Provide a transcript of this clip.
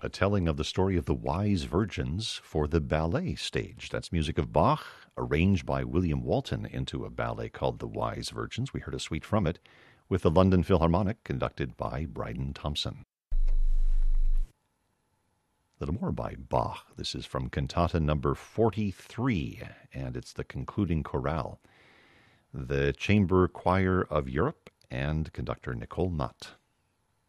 A telling of the story of the wise virgins for the ballet stage. That's music of Bach, arranged by William Walton into a ballet called The Wise Virgins. We heard a suite from it with the London Philharmonic, conducted by Bryden Thompson. A little more by Bach. This is from Cantata number 43, and it's the concluding chorale. The Chamber Choir of Europe and conductor Nicole Nutt.